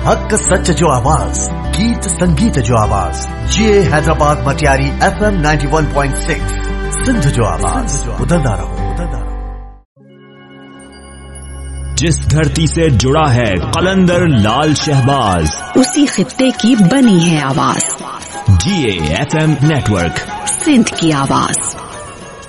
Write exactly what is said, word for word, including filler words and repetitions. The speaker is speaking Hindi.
हक सच जो आवाज, गीत संगीत जो आवाज, ये Hyderabad Matiari F M ninety one point six, Sindh जो आवाज, बदलता रहो बदलता रहो। जिस धरती से जुड़ा है कलंदर लाल शहबाज, उसी खित्ते की बनी है आवाज। जी A F M network, Sindh की आवाज।